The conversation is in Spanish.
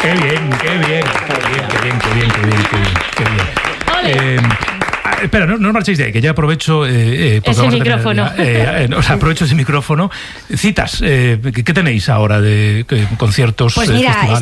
Qué bien. Espera, no os marchéis de ahí, que ya aprovecho... ese micrófono. Aprovecho ese micrófono. Citas, ¿qué tenéis ahora de conciertos, pues mira, festivales?